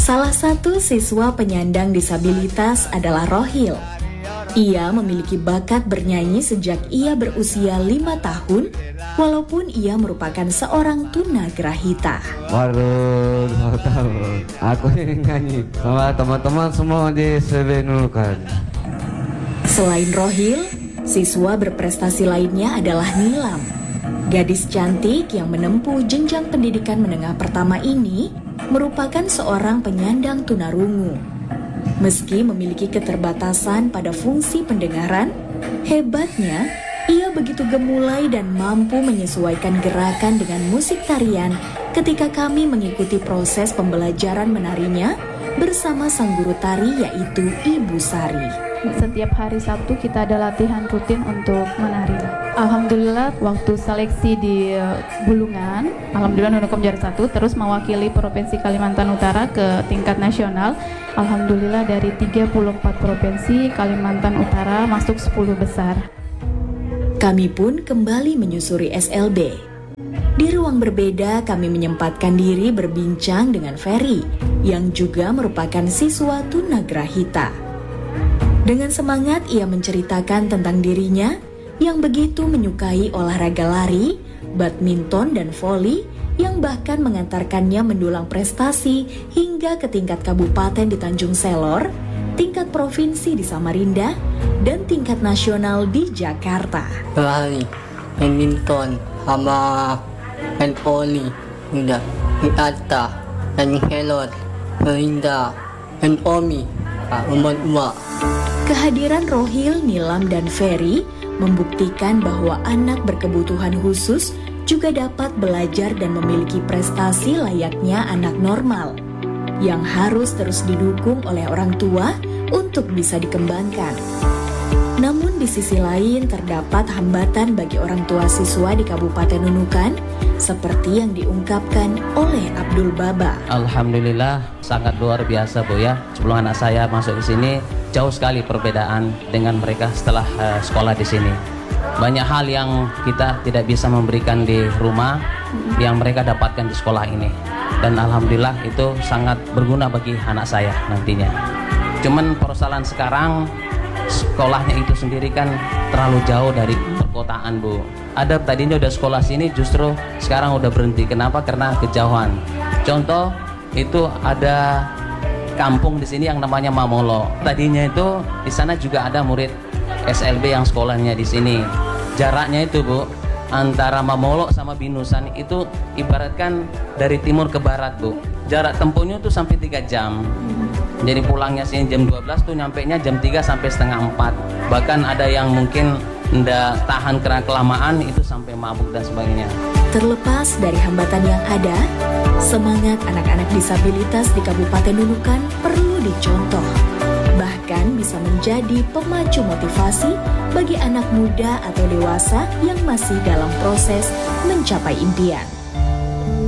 Salah satu siswa penyandang disabilitas adalah Rohil. Ia memiliki bakat bernyanyi sejak ia berusia 5 tahun, walaupun ia merupakan seorang tunagrahita. Baru 2 tahun, aku nyanyi sama teman-teman semua di Sebenukan. Selain Rohil, siswa berprestasi lainnya adalah Nilam. Gadis cantik yang menempuh jenjang pendidikan menengah pertama ini merupakan seorang penyandang tunarungu. Meski memiliki keterbatasan pada fungsi pendengaran, hebatnya ia begitu gemulai dan mampu menyesuaikan gerakan dengan musik tarian ketika kami mengikuti proses pembelajaran menarinya bersama sang guru tari yaitu Ibu Sari. Setiap hari Sabtu kita ada latihan rutin untuk menari. Alhamdulillah waktu seleksi di Bulungan, alhamdulillah Nunukom juara 1, terus mewakili Provinsi Kalimantan Utara ke tingkat nasional. Alhamdulillah dari 34 provinsi Kalimantan Utara masuk 10 besar. Kami pun kembali menyusuri SLB. Di ruang berbeda kami menyempatkan diri berbincang dengan Ferry yang juga merupakan siswa tunagrahita. Dengan semangat ia menceritakan tentang dirinya yang begitu menyukai olahraga lari, badminton dan voli yang bahkan mengantarkannya mendulang prestasi hingga ke tingkat kabupaten di Tanjung Selor, tingkat provinsi di Samarinda, dan tingkat nasional di Jakarta. Lari, badminton, sama main voli, udah, Iata, dan Selor, Samarinda, dan Omi, Umar. Kehadiran Rohil, Nilam, dan Ferry membuktikan bahwa anak berkebutuhan khusus juga dapat belajar dan memiliki prestasi layaknya anak normal yang harus terus didukung oleh orang tua untuk bisa dikembangkan. Namun di sisi lain terdapat hambatan bagi orang tua siswa di Kabupaten Nunukan seperti yang diungkapkan oleh Abdul Baba. Alhamdulillah sangat luar biasa Bu ya. Sebelum anak saya masuk di sini jauh sekali perbedaan dengan mereka setelah sekolah di sini. Banyak hal yang kita tidak bisa memberikan di rumah yang mereka dapatkan di sekolah ini. Dan alhamdulillah itu sangat berguna bagi anak saya nantinya. Cuman persoalan sekarang sekolahnya itu sendiri kan terlalu jauh dari perkotaan Bu. Ada tadinya udah sekolah sini justru sekarang udah berhenti. Kenapa? Karena kejauhan. Contoh itu ada kampung di sini yang namanya Mamolo. Tadinya itu di sana juga ada murid SLB yang sekolahnya di sini. Jaraknya itu Bu antara Mamolo sama Binusan itu ibaratkan dari timur ke barat Bu. Jarak tempuhnya tuh sampai 3 jam. Jadi pulangnya sini jam 12 tuh nyampenya jam 3 sampai setengah 4. Bahkan ada yang mungkin ndak tahan karena kelamaan itu sampai mabuk dan sebagainya. Terlepas dari hambatan yang ada, semangat anak-anak disabilitas di Kabupaten Nunukan perlu dicontoh. Bahkan bisa menjadi pemacu motivasi bagi anak muda atau dewasa yang masih dalam proses mencapai impian.